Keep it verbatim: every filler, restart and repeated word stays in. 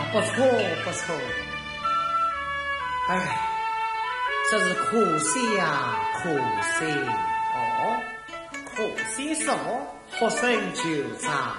不错不错。哎，这是可惜呀，可惜。 哦，可惜什么？ 学生就差